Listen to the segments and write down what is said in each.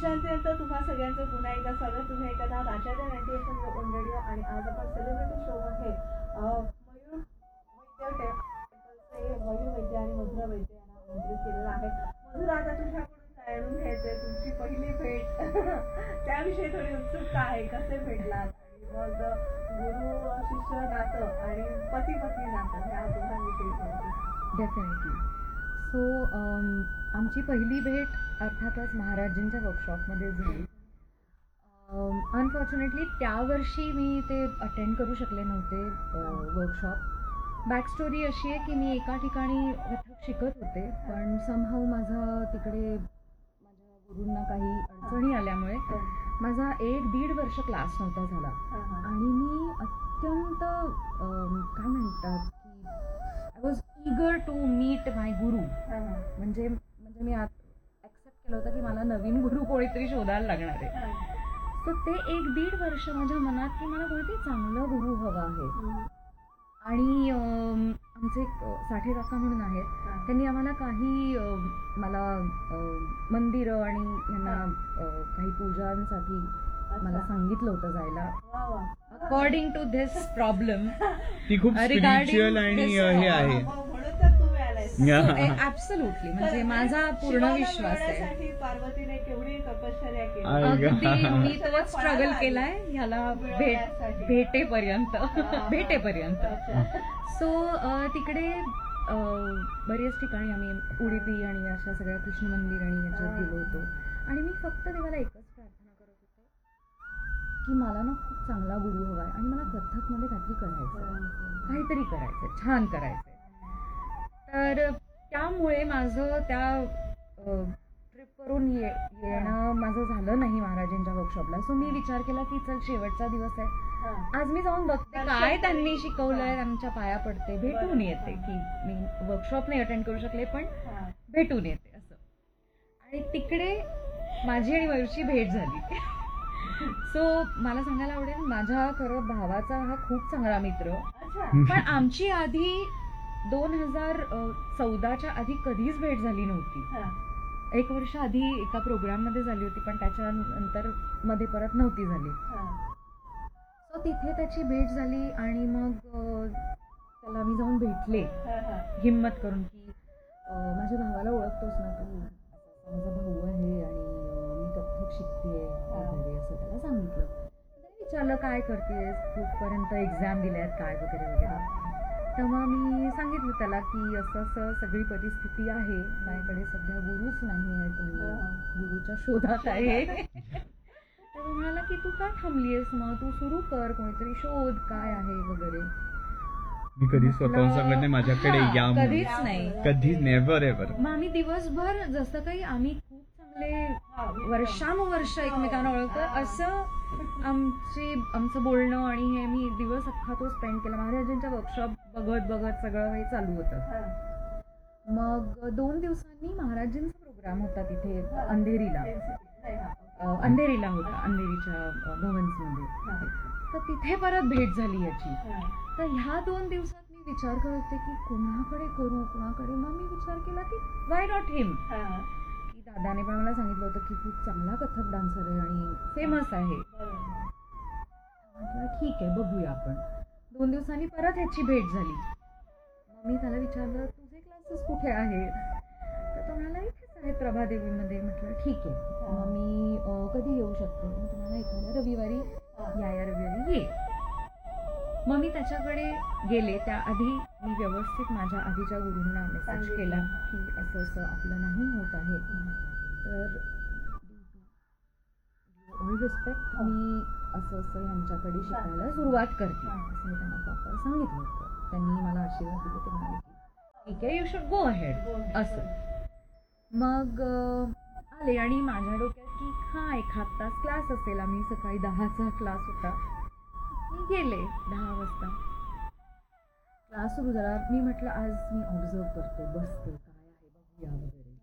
विश्रांतीनंतर तुम्हा सगळ्यांचं पुन्हा एकदा स्वागत. तुम्ही ऐकत आहात आचार्य 98 FM रेडिओ आणि आज आपण सेलिब्रिटी शो मध्ये मयूर वैद्य आणि मधुरा वैद्य यांना आमंत्रित केलेलं आहे. मधुरा, आता तुझ्याकडून जाणून घ्यायचंय तुमची पहिली भेट त्याविषयी थोडी उत्सुकता आहे. कसे भेटलात आणि मग गुरु शिष्य नातं आणि पती पत्नी नातं ह्या दोघांविषयी. डेफिनेटली. सो आमची पहिली भेट अर्थातच महाराजांच्या वर्कशॉपमध्ये झाली. अनफॉर्च्युनेटली त्या वर्षी मी ते अटेंड करू शकले नव्हते वर्कशॉप. बॅकस्टोरी अशी आहे की मी एका ठिकाणी कथक शिकत होते, पण समहाऊ माझा तिकडे माझ्या गुरूंना काही अडचणी आल्यामुळे माझा 1-1.5 वर्ष क्लास नव्हता झाला. आणि मी अत्यंत काय म्हणतात की I was eager to meet माय गुरु. म्हणजे मी ॲक्सेप्ट केलं होतं की मला नवीन गुरु कोणीतरी शोधायला लागणार आहे. सो ते 1-1.5 वर्ष माझ्या मनात की मला कोणीतरी चांगला गुरु हवा आहे. आणि आमचे एक साठे काका म्हणून आहेत, त्यांनी आम्हाला काही मला मंदिरं आणि यांना काही पूजांसाठी मला सांगितलं होतं जायला. अकॉर्डिंग टू धिस प्रॉब्लेम ती खूप स्पिरिच्युअल आणि हे आहे. ऍब्सोल्युटली. म्हणजे माझा पूर्ण विश्वास आहे. पार्वतीने केवढी तपश्चर्या केली. अगदी मी तोच स्ट्रगल केलाय ह्याला भेटेपर्यंत. सो तिकडे बरेच ठिकाणी आम्ही उडुपी आणि अशा सगळ्या कृष्ण मंदिर आणि याच्यात गेलो होतो. आणि मी फक्त देवाला एकच प्रार्थना करत होते की मला ना खूप चांगला गुरु हवाय आणि मला कथकमध्ये काहीतरी करायचं, छान करायचंय. तर त्यामुळे माझं त्या ट्रिपवरून येणं माझं झालं नाही महाराजांच्या वर्कशॉपला. सो मी विचार केला की चल शेवटचा दिवस आहे, आज मी जाऊन बघते काय त्यांनी शिकवलंय, त्यांच्या पाया पडते, भेटून येते. की मी वर्कशॉप नाही अटेंड करू शकले पण भेटून येते असं. आणि तिकडे माझी आणि मयूरची भेट झाली. सो मला सांगायला आवडेल, माझ्या खरं भावाचा हा खूप चांगला मित्र, पण आमची आधी 2014च्या आधी कधीच भेट झाली नव्हती. 1 वर्ष आधी एका प्रोग्राम मध्ये झाली होती, पण त्याच्यानंतर मध्ये परत नव्हती झाली. सो तिथे त्याची भेट झाली आणि मग त्याला मी जाऊन भेटले हिम्मत करून की माझ्या भावाला ओळखतोस ना तू, माझा भाऊ आहे आणि मी कथक शिकतेय वगैरे असं त्याला सांगितलं. त्याने विचारलं काय करतेस, कुठपर्यंत एक्झाम दिल्यात काय वगैरे वगैरे. तेव्हा मी सांगितलं त्याला की असं असं सगळी परिस्थिती आहे, माझ्याकडे सध्या गुरुच नाही आहे, तुम्ही गुरुच्या शोधात आहे. तर म्हणाला की तू का थांबलीयस, मग तू सुरू कर, कोणीतरी शोध काय आहे वगैरे. मी कधी स्वतःहून सांगत नाही माझ्याकडे या, कधीच नाही, कधी नेव्हर एव्हर. मग आम्ही दिवसभर जसं काही आम्ही खूप चांगले वर्षानुवर्ष एकमेकांना ओळखतो असं आमचं बोलणं आणि हे मी दिवस अख्खा तो स्पेंड केला. महाराजांच्या वर्कशॉप बघत सगळं हे चालू होतं. मग 2 दिवसांनी महाराजांचा प्रोग्राम होता तिथे अंधेरीला होता, अंधेरीच्या भवन्स मध्ये. तर तिथे परत भेट झाली याची. तर ह्या 2 दिवसात मी विचार करत होते की कोणाकडे करू. मग मी विचार केला की वाय नॉट हिम. की दादाने पण मला सांगितलं होतं की खूप चांगला कथक डान्सर आहे आणि फेमस आहे. म्हटलं ठीक आहे, बघूया आपण. 2 दिवसांनी परत ह्याची भेट झाली. मग मी त्याला विचारलं तुझे क्लासेस कुठे आहेत. तर तो म्हणाला इथेच आहेत प्रभादेवीमध्ये. म्हटलं ठीक आहे, मग मी कधी येऊ शकते. मी तुम्हाला एखाद्या रविवारी या रविवारी ये. मग मी त्याच्याकडे गेले. त्याआधी मी व्यवस्थित माझ्या आधीच्या गुरूंना मेसेज केला की असं असं आपलं नाही होत आहे, तर ऑल रिस्पेक्ट मी असं यांच्याकडे शिकायला सुरुवात करते असं मी त्यांना प्रॉपर सांगितलं होतं. त्यांनी मला आशीर्वाद दिले. ते म्हणाले की ठीक आहे, यू शुड गो अहेड असं. मग आले आणि माझ्या डोक्यात की हा 1 तास क्लास असेल. आम्ही सकाळी 10चा क्लास होता. मी गेले 10 वाजता. क्लास सुरू झाला. मी म्हटलं आज मी ऑब्झर्व करते, बसते, काय आहे बघूया वगैरे.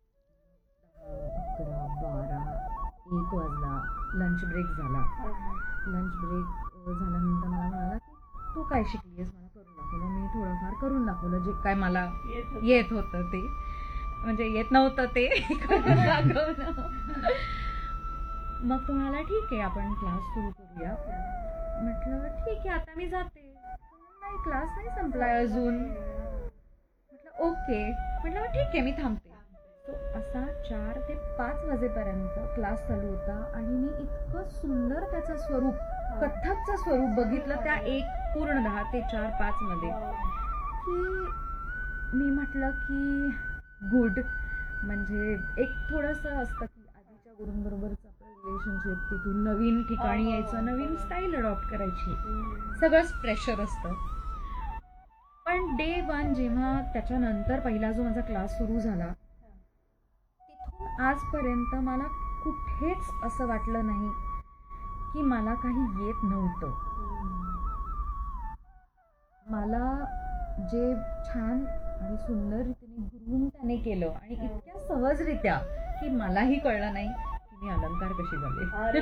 10, 11, 12, 1 वाजला. लंच ब्रेक झाला. लंच ब्रेक झाल्यानंतर मला म्हणाला की तू काय शिकलीस, मला करून दाखवलं. मी थोडंफार करून दाखवलं जे काय मला येत होतं ते, म्हणजे येत नव्हतं ते करून दाखवलं. मग तो म्हणाला ठीक आहे आपण क्लास सुरू करूया. म्हटलं ठीक आहे आता मी जाते. नाही क्लास नाही संपलाय अजून. म्हटलं ओके. म्हटलं मग ठीक आहे मी थांबते. तो असा 4 ते 5 वाजेपर्यंत क्लास चालू होता आणि मी इतकं सुंदर त्याचं स्वरूप, कथ्थकचं स्वरूप बघितलं त्या पूर्ण 10 ते 4-5 मध्ये की मी म्हटलं की गुड. म्हणजे एक थोडंसं असतं की आधीच्या गुरूंबरोबरच आपलं रिलेशनशिप, तिथून नवीन ठिकाणी यायचं, नवीन स्टाईल अडॉप्ट करायची, सगळंच प्रेशर असतं. पण डे 1 जेव्हा त्याच्यानंतर पहिला जो माझा क्लास सुरू झाला तिथून आजपर्यंत मला कुठेच असं वाटलं नाही की मला काही येत नव्हतं. मला जे छान आणि सुंदर रीतीने गुरुन त्याने केलं आणि इतक्या सहजरित्या की मलाही कळलं नाही की मी अलंकार कशी झाले.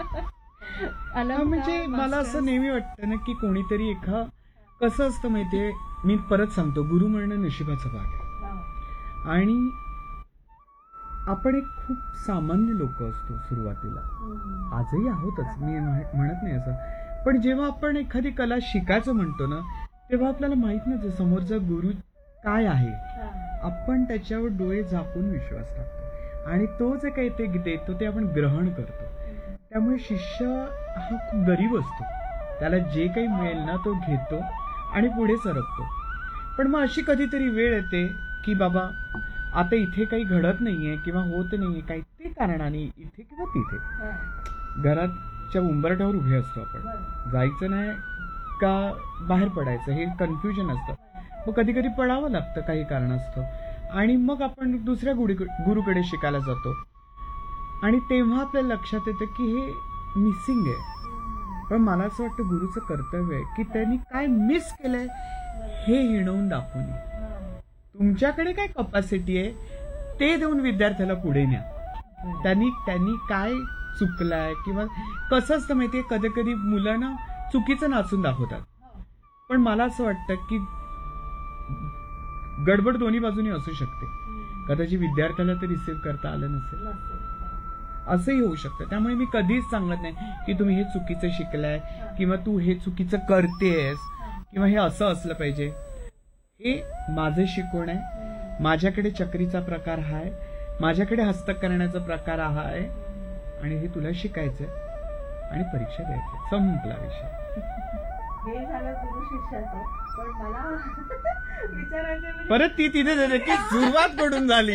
म्हणजे मला असं नेहमी वाटतं ना की कोणीतरी कसं असतं माहितीये, मी परत सांगतो, गुरु म्हणणं नशिबाचा भाग आहे. आणि आपण एक खूप सामान्य लोक असतो सुरुवातीला, आजही आहोतच, मी म्हणत नाही असं. पण जेव्हा आपण एखादी कला शिकायचं म्हणतो ना तेव्हा आपल्याला माहित नसतं समोरचा गुरु काय आहे. आपण त्याच्यावर डोळे झाकून विश्वास टाकतो आणि तो जे काही ते देतो ते आपण ग्रहण करतो. त्यामुळे शिष्य हा खूप गरीब असतो, त्याला जे काही मिळेल ना तो घेतो आणि पुढे सरकतो. पण मग अशी कधीतरी वेळ येते की बाबा आता इथे काही घडत नाहीये किंवा होत नाहीये काही ते कारणाने इथे किंवा तिथे घराच्या उंबरठ्यावर उभे असतो आपण, जायचं नाही का बाहेर पडायचं हे कन्फ्युजन असतं. मग कधी कधी पडावं लागतं काही कारणास्तव आणि मग आपण दुसऱ्या गुरुकडे शिकायला जातो आणि तेव्हा आपल्या लक्षात येतं की हे मिसिंग आहे. पण मला असं वाटतं गुरुचं कर्तव्य आहे की त्यांनी काय मिस केलंय हे हिणवून दाखवून, तुमच्याकडे काय कपॅसिटी आहे ते देऊन विद्यार्थ्याला पुढे न्या. त्यांनी काय चुकलाय किंवा कसं असतं माहितीये, कधी कधी मुलं ना चुकीचं नाचून दाखवतात. पण मला असं वाटतं की गडबड दोन्ही बाजूनी असू शकते. कदाचित विद्यार्थ्याला ते रिसीव्ह करता आलं नसेल, असंही होऊ शकतं. त्यामुळे मी कधीच सांगत नाही की तुम्ही हे चुकीचं शिकलाय किंवा तू हे चुकीचं करतेस किंवा हे असं असलं पाहिजे. हे माझं शिकवण आहे, माझ्याकडे चक्रीचा प्रकार हा आहे, माझ्याकडे हस्तक करण्याचा प्रकार हा आहे आणि हे तुला शिकायचंय आणि परीक्षा द्यायची, संपला विषय. हे झालं गुरु शिष्याचं. पण मला विचारायचं म्हणजे परत ती तिथे झाली की सुरुवात कडून झाली.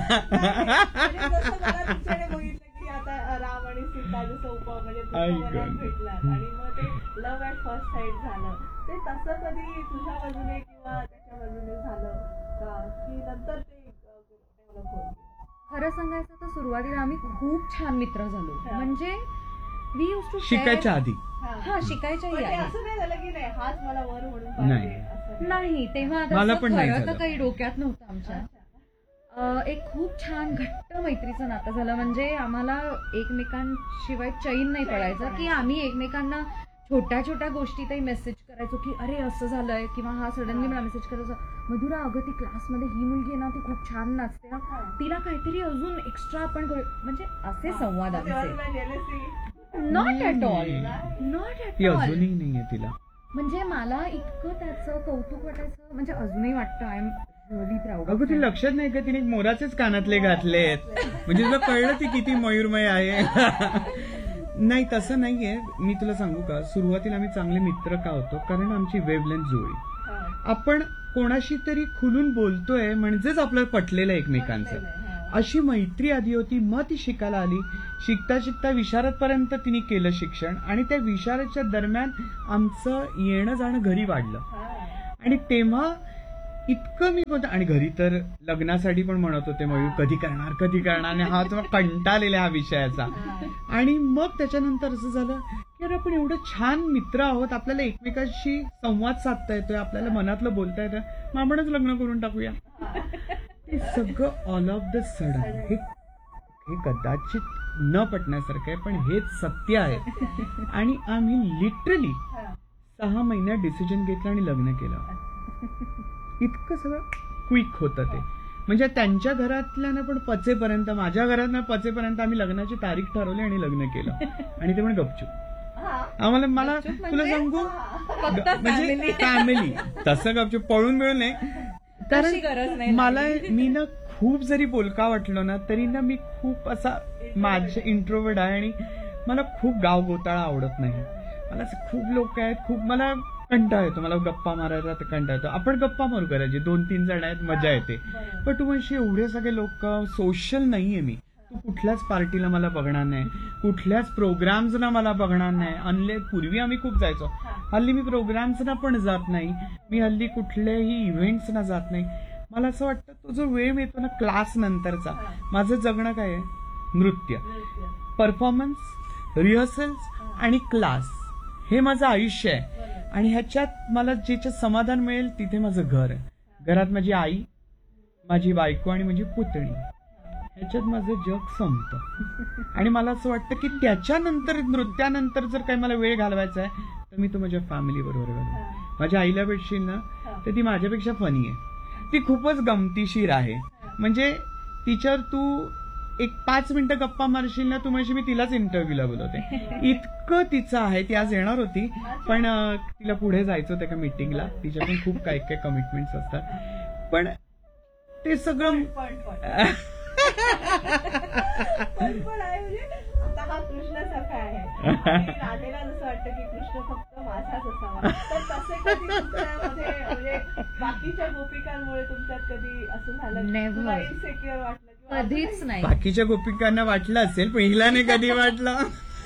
म्हणजे जसं मला तिच्याने बघितलं की आता राम आणि सीता जसं म्हणजे वनात भेटलात आणि मग ते लव्ह ॲट फर्स्ट साईट झालं, ते तसं कधी तुझ्या बाजूने किंवा त्याच्या बाजूने झालं का की नंतर ते डेव्हलप होईल? खरं सांगायचं तर सुरुवातीला आम्ही खूप छान मित्र झालो. म्हणजे वी यूज टू शिकायच्या आधी. हा शिकायच्याही आधी. असं नाही झालं की नाही हाच मला वर म्हणून पाहिजे नाही, तेव्हा मला पण नाही खरं तर झालं. काही डोक्यात नव्हतं आमच्या. एक खूप छान घट्ट मैत्रीचं नातं झालं. म्हणजे आम्हाला एकमेकांशिवाय चैन नाही पडायचं की आम्ही एकमेकांना छोट्या छोट्या गोष्टीतही मेसेज करायचो की अरे असं झालंय किंवा हा सडनली मला मेसेज करायचा, मधुरा अगं ती क्लासमध्ये ही मुलगी आहे ना ती खूप छान नाचते ना, तिला काहीतरी अजून एक्स्ट्रा आपण करू. म्हणजे असे संवाद आमचे. नॉट ॲट ऑल, नॉट ती ॲट ऑल. अजूनही नाहीये तिला. म्हणजे मला इतकं त्याचं कौतुक वाटायचं, म्हणजे अजूनही वाटतं आय एम रिअली प्राऊड. अगं ती लक्षात नाही का तिने मोराचेच कानातले घातलेत, म्हणजे तुला कळलं ती किती मयूरमय आहे. नाही तसं नाहीये. मी तुला सांगू का, सुरुवातीला आम्ही चांगले मित्र का होतो, कारण आमची वेव्हलेंथ जुळली. आपण कोणाशी तरी खुलून बोलतोय म्हणजेच आपल्याला पटलेलं एकमेकांचं, अशी मैत्री आधी होती. मग ती शिकायला आली. शिकता शिकता विशारदपर्यंत तिने केलं शिक्षण आणि त्या विशारदच्या दरम्यान आमचं येणं जाणं घरी वाढलं आणि तेव्हा इतकं मी बोलतो. आणि घरी तर लग्नासाठी पण म्हणत होते मयूर कधी करणार आणि हा तुम्हाला कंटाळलेला हा विषयाचा. आणि मग त्याच्यानंतर असं झालं की अरे आपण एवढं छान मित्र आहोत, आपल्याला एकमेकांशी संवाद साधता येतोय, आपल्याला मनातलं बोलता येतं, मग आपणच लग्न करून टाकूया. ते सगळं ऑल ऑफ द सडन हे कदाचित न पटण्यासारखं आहे पण हेच सत्य आहे. आणि आम्ही लिटरली 6 महिन्यात डिसिजन घेतलं आणि लग्न केलं. इतकं सगळं क्विक होतं ते. म्हणजे त्यांच्या घरातल्यानं पण पचेपर्यंत, माझ्या घरात पचेपर्यंत आम्ही लग्नाची तारीख ठरवली आणि लग्न केलं. आणि ते पण गपचूप. आम्हाला मला गपचूप तुला म्हणजे? सांगू फक्त म्हणजे फॅमिली तसं गपचूप पळून मिळून नाही. तशी गरज नाही मला मी ना खूप जरी बोलका वाटलो ना तरी ना मी खूप असा माझे इंट्रोवर्ट आहे आणि मला खूप गाव गोताळा आवडत नाही. मला असं खूप लोक आहेत, खूप मला कंटाळा येतो, मला गप्पा मारायला तर कंटाळा येतो. आपण गप्पा मारू करायची, 2-3 जण आहेत, मजा येते. पण तू म्हणशी एवढे सगळे लोक, सोशल नाहीये मी. तू कुठल्याच पार्टीला मला बघणार नाही, कुठल्याच प्रोग्राम्सना मला बघणार नाही. अनले पूर्वी आम्ही खूप जायचो, हल्ली मी प्रोग्राम्सना पण जात नाही. मी हल्ली कुठल्याही इव्हेंट्सना जात नाही. मला असं वाटतं तो जो वेळ मिळतो ना क्लास नंतरचा, माझं जगणं काय आहे, नृत्य, परफॉर्मन्स, रिहर्सल्स आणि क्लास, हे माझं आयुष्य आहे. आणि ह्याच्यात मला जिथे समाधान मिळेल तिथे माझं घर आहे. घरात माझी आई, माझी बायको आणि माझी पुतणी, ह्याच्यात माझं जग संपतं. आणि मला असं वाटतं की त्याच्यानंतर, नृत्यानंतर जर काही मला वेळ घालवायचा आहे तर मी तो माझ्या फॅमिली बरोबर घालवेन. माझ्या आईला भेटशील ना तर ती माझ्यापेक्षा फनी आहे. ती खूपच गमतीशीर आहे. म्हणजे तिच्यावर तू एक 5 मिनिटं गप्पा मारशील ना, तू म्हणशील मी तिलाच इंटरव्ह्यूला बोलवते, इतकं तिचं आहे. ती आज येणार होती पण तिला पुढे जायचं होतं एका मीटिंगला. तिच्या पण खूप काही काही कमिटमेंट्स असतात. पण ते सगळं पण आहे म्हणजे आता हा कृष्णासारखा आहे आणि राधेला जसं वाटतं की कृष्ण फक्त माझाच असावा. तर तसे कधी तुमच्यामध्ये म्हणजे बाकीच्या गोपिकांमुळे तुमच्यात कधी असं झालं, Never. तुला इन्सेक्युअर वाटलं किंवा कधीच नाही. बाकीच्या गोपिकांना वाटलं असेल पण हिला नाही कधी वाटलं.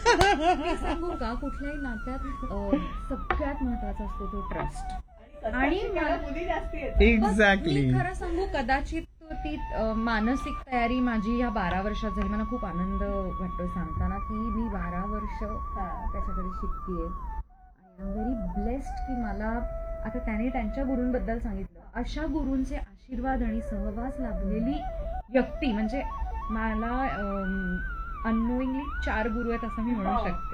मी सांगू का, कुठल्याही नात्यात सगळ्यात महत्वाचा असतो तो ट्रस्ट. आणि मुली जास्ती आहेत. एक्झॅक्टली. मी खरं सांगू, कदाचित ती मानसिक तयारी माझी ह्या 12 वर्षात झाली. मला खूप आनंद वाटतोय सांगताना की मी 12 वर्ष त्याच्याकडे शिकतेय. आय एम व्हेरी ब्लेस्ड की मला आता त्याने त्यांच्या गुरूंबद्दल सांगितलं, अशा गुरूंचे आशीर्वाद आणि सहवास लाभलेली व्यक्ती म्हणजे मला अननोईंगली 4 गुरु आहेत असं मी म्हणू शकते.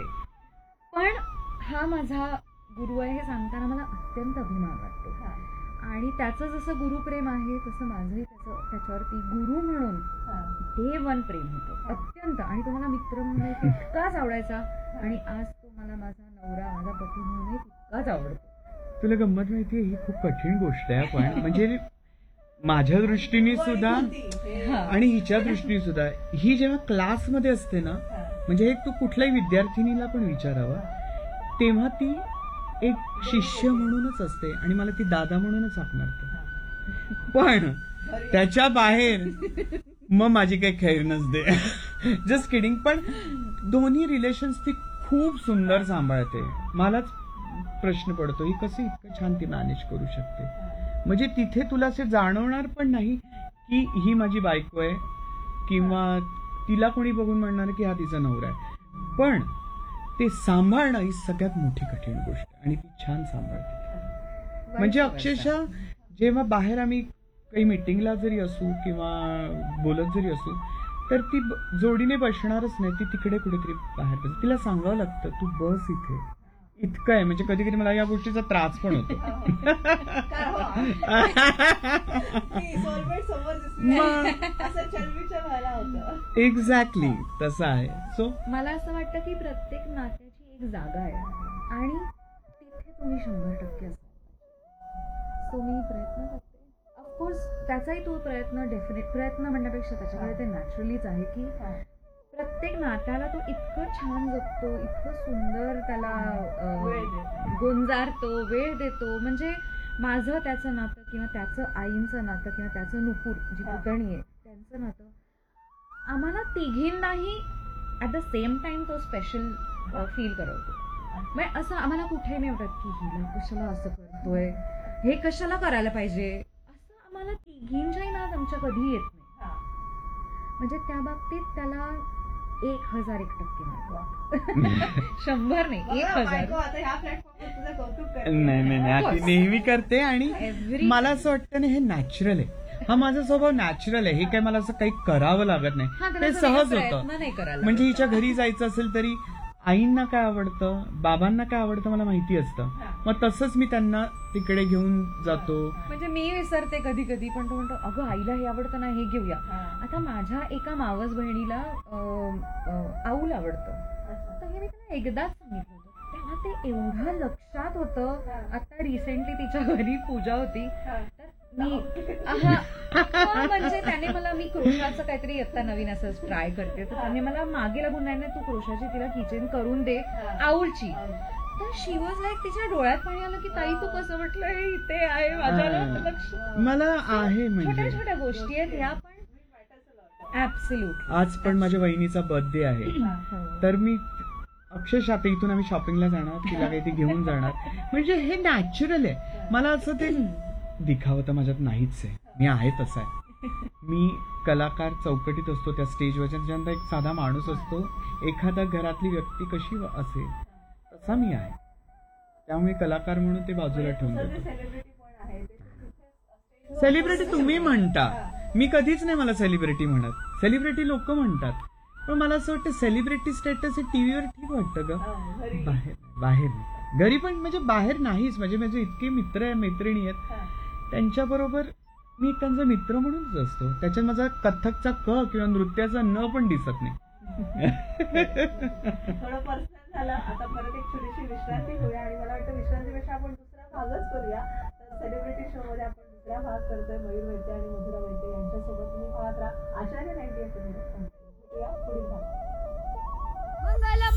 पण हा माझा गुरु आहे हे सांगताना मला अत्यंत अभिमान वाटतो. आणि त्याचं जसं गुरुप्रेम आहे तसं माझंही त्याच्यावरती गुरु म्हणून डे 1 प्रेम होतं अत्यंत. आणि तो मला मित्र म्हणून तितकाच आवडायचा आणि आज तो मला माझा नवरा, माझा पती म्हणूनही तितकाच आवडतो. तुला गंमत माहितीये, ही खूप कठीण गोष्ट आहे. पण म्हणजे माझ्या दृष्टीने सुद्धा आणि हिच्या दृष्टीने सुद्धा, ही जेव्हा क्लासमध्ये असते ना, म्हणजे तू कुठल्याही विद्यार्थिनीला पण विचारावं, तेव्हा ती एक शिष्य म्हणूनच असते आणि मला ती दादा म्हणूनच हाक मारते. पण त्याच्या बाहेर मग माझी काही खैर नसते. Just kidding. पण दोन्ही रिलेशन्स ती खूप सुंदर सांभाळते. मलाच प्रश्न पडतो, ही कसं इतकं छान ती मॅनेज करू शकते. म्हणजे तिथे तुला असे जाणवणार पण नाही की ही माझी बायको आहे किंवा तिला कोणी बघून म्हणणार की हा तिचा नवरा आहे. पण ते सांभाळणं ही सगळ्यात मोठी कठीण गोष्ट आणि ती छान सांभाळते. म्हणजे अक्षरशः जेव्हा बाहेर आम्ही काही मीटिंगला जरी असू किंवा बोलत जरी असू तर ती जोडीने बसणारच नाही, ती तिकडे कुठेतरी बाहेर बस. तिला सांगावं लागतं तू बस इथे. इतकं आहे. म्हणजे कधी कधी मला या गोष्टीचा त्रास पण होतो. एक्झॅक्टली तसं आहे. सो मला असं वाटतं की प्रत्येक नात्याची एक जागा आहे आणि तिथे तुम्ही 100% असाल. सो मी प्रयत्न करते. ऑफकोर्स त्याचाही तो प्रयत्न, डेफिनेट प्रयत्न म्हणण्यापेक्षा त्याच्याकडे ते नॅचरलीच आहे की प्रत्येक नात्याला तो इतकं छान जगतो, इतकं सुंदर त्याला गुंजारतो, वेळ देतो. म्हणजे माझं त्याचं नातं किंवा त्याचं आईंचं नातं किंवा त्याचं नुपूर जी पुतणी आहे त्यांचं नातं, आम्हाला तिघींनाही ॲट द सेम टाइम तो स्पेशल फील करवतो. म्हणजे असं आम्हाला कुठेही नाही वाटत की हिला कशाला असं करतोय, हे कशाला करायला पाहिजे, असं आम्हाला तिघींच्याही नात आमच्या कधी येत नाही. म्हणजे त्या बाबतीत त्याला 1001% मार्क. 100 नाही, 1000. नाही ती नेहमी करते. आणि मला असं वाटतं ना, हे नॅचरल आहे. हा माझा स्वभाव नॅचरल आहे. हे काय मला असं काही करावं लागत नाही, ते सहज होतं. म्हणजे हिच्या घरी जायचं असेल तरी आईंना काय आवडतं, बाबांना काय आवडतं मला माहिती असतं. मग तसंच मी त्यांना तिकडे घेऊन जातो. म्हणजे मी विसरते कधी कधी, पण तो म्हणतो अगं आईला हे आवडतं ना, हे घेऊया. आता माझ्या एका मावस बहिणीला आऊल आवडतं, तर हे मी त्यांना एकदाच सांगितलं होतं, तेव्हा ते एवढं लक्षात होतं. आता रिसेंटली तिच्या घरी पूजा होती, तर मी म्हणजे त्याने मला, मी क्रोशाचं काहीतरी आता नवीन असं ट्राय करते, तर त्याने मला मागे लागून, नाही तू क्रोशाची तिला किचन करून दे आऊलची. तर शी वॉज लाईक, तिच्या डोळ्यात पाणी आलं की ताई तू कसं, म्हटलं हे इथे आहे माझ्या लक्ष. मला आहे छोट्या म्हणजे छोट्या गोष्टी आहेत ह्या, पण ऍब्सोल्युट. आज पण माझ्या वहिनीचा बर्थडे आहे, तर मी अक्षरशः आता इथून आम्ही शॉपिंगला जाणार, तिला काही ते घेऊन जाणार, म्हणजे हे नॅचरल आहे. मला असं ते दिखावं तर माझ्यात नाहीच आहे, मी आहे तसा आहे. मी कलाकार चौकटीत असतो, त्या स्टेजवरच्या त्याच्यानंतर एक साधा माणूस असतो, एखादा घरातली व्यक्ती कशी असेल तसा मी आहे. त्यामुळे कलाकार म्हणून ते बाजूला ठेवून देतो. सेलिब्रिटी तुम्ही म्हणता, मी कधीच नाही मला सेलिब्रिटी म्हणत, सेलिब्रिटी लोक म्हणतात. पण मला असं वाटतं सेलिब्रिटी स्टेटस हे टीव्हीवर ठीक वाटतं ग, बाहेर बाहेर नाही. घरी पण म्हणजे बाहेर नाहीच. म्हणजे माझे इतके मित्र मैत्रिणी आहेत, त्यांच्याबरोबर मी त्यांचा मित्र म्हणूनच असतो. त्याच्यात माझा कथ्थकचा क किंवा नृत्याचा न पण दिसत नाही. थोडं पर्सनल झालं. आता परत एक छोटीशी विश्रांती घेऊया, आणि मला वाटतं विश्रांतीपेक्षा आपण दुसरा भागच करूया. तर सेलिब्रिटी शो मध्ये आपण दुसरा भाग करतोय. मयूर वैद्य आणि मधुरा वैद्य यांच्यासोबत तुम्ही पाहत राहा आचार्य 98 पुढील भाग.